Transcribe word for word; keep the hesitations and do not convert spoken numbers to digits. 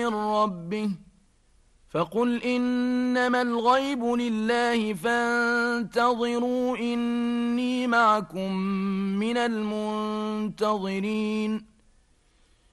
من ربه فقل إنما الغيب لله فانتظروا إني معكم من المنتظرين